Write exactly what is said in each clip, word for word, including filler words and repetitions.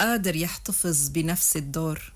قادر يحتفظ بنفس الدور؟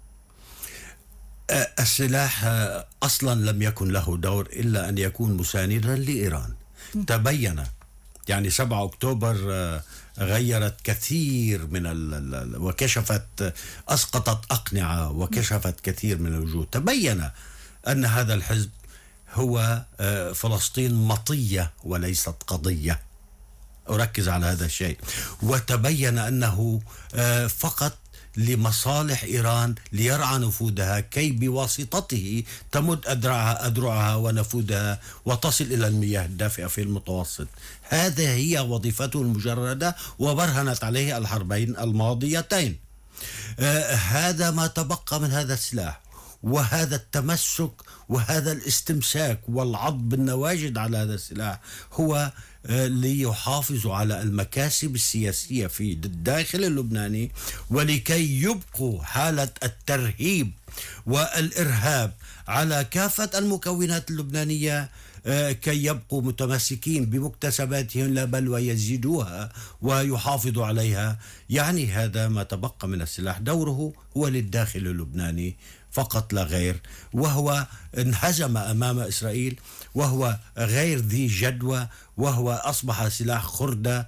السلاح أصلا لم يكن له دور إلا أن يكون مساندا لإيران. تبين يعني سبعة أكتوبر غيرت كثير من ال... وكشفت أسقطت أقنعة وكشفت كثير من الوجوه. تبين أن هذا الحزب هو فلسطين مطية وليست قضية. أركز على هذا الشيء. وتبين أنه فقط لمصالح إيران ليرعى نفوذها كي بواسطته تمد أدرعها أدرعها ونفوذها وتصل إلى المياه الدافئة في المتوسط. هذه هي وظيفته المجردة وبرهنت عليه الحربين الماضيتين. آه هذا ما تبقى من هذا السلاح، وهذا التمسك وهذا الاستمساك والعض بالنواجد على هذا السلاح هو ليحافظوا على المكاسب السياسية في الداخل اللبناني، ولكي يبقوا حالة الترهيب والإرهاب على كافة المكونات اللبنانية كي يبقوا متمسكين بمكتسباتهم لا بل ويزيدوها ويحافظوا عليها. يعني هذا ما تبقى من السلاح، دوره هو للداخل اللبناني فقط لا غير، وهو انهزم أمام إسرائيل، وهو غير ذي جدوى، وهو أصبح سلاح خردة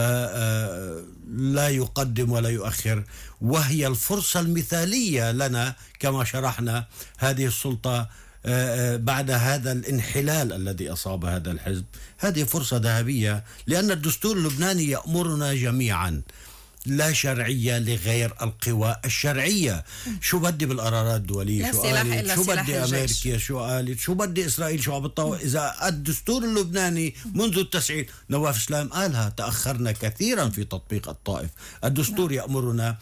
لا يقدم ولا يؤخر. وهي الفرصة المثالية لنا كما شرحنا هذه السلطة بعد هذا الانحلال الذي أصاب هذا الحزب. هذه فرصة ذهبية، لأن الدستور اللبناني يأمرنا جميعا لا شرعية لغير القوى الشرعية. شو بدي بالقرارات الدولية؟ شو قالت؟ شو بدي أمريكا؟ شو قالت؟ شو بدي إسرائيل؟ شو عم بتطوع؟ إذا الدستور اللبناني منذ التسعين، نواف إسلام قالها، تأخرنا كثيرا في تطبيق الطائف. الدستور يأمرنا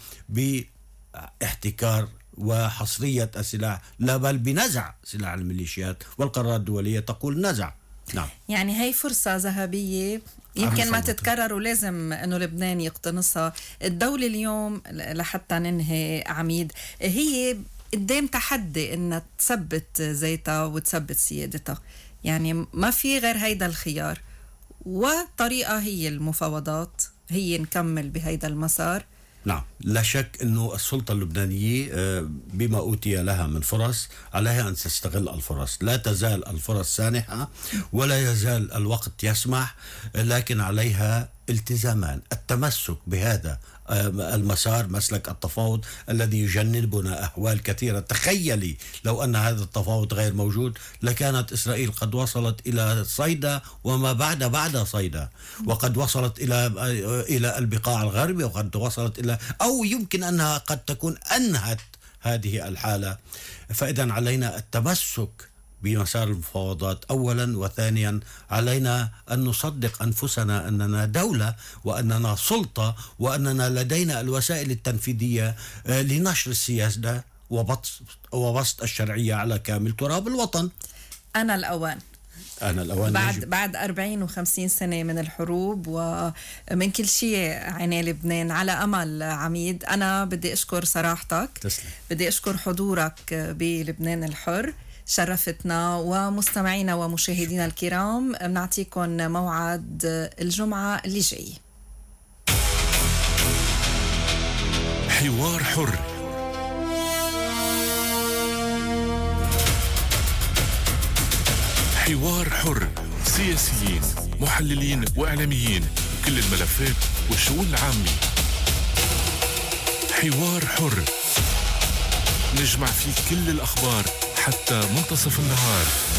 باحتكار وحصرية السلاح لا بل بنزع سلاح الميليشيات، والقرارات الدولية تقول نزع. نعم. يعني هي فرصة ذهبية يمكن ما تتكرر، ولازم أنه لبنان يقتنصها. الدولة اليوم لحتى ننهي عميد هي قدام تحدي أنها تثبت ذاتها وتثبت سيادتها، يعني ما في غير هيدا الخيار، وطريقة هي المفاوضات، هي نكمل بهيدا المسار. نعم، لا شك أنه السلطة اللبنانية بما أوتي لها من فرص عليها أن تستغل الفرص. لا تزال الفرص سانحة ولا يزال الوقت يسمح، لكن عليها التزامان: التمسك بهذا المسار، مسلك التفاوض الذي يجنبنا أهوال كثيرة. تخيلي لو أن هذا التفاوض غير موجود لكانت إسرائيل قد وصلت إلى صيدا وما بعد بعد صيدا، وقد وصلت إلى إلى البقاع الغربية، وقد وصلت إلى أو يمكن أنها قد تكون أنهت هذه الحالة. فإذا علينا التمسك بمسار المفاوضات أولا، وثانيا علينا أن نصدق أنفسنا أننا دولة وأننا سلطة وأننا لدينا الوسائل التنفيذية لنشر السياسة وبسط الشرعية على كامل تراب الوطن. أنا الأوان أنا الأوان بعد نجب. بعد أربعين وخمسين سنة من الحروب ومن كل شيء عنا لبنان على أمل. عميد، أنا بدي أشكر صراحتك. تسلم. بدي أشكر حضورك بلبنان الحر، شرفتنا. ومستمعينا ومشاهدينا الكرام، بنعطيكم موعد الجمعة اللي جاي. حوار حر، حوار حر، سياسيين، محللين وإعلاميين، كل الملفات والشؤون العامة. حوار حر، نجمع فيه كل الأخبار حتى منتصف النهار.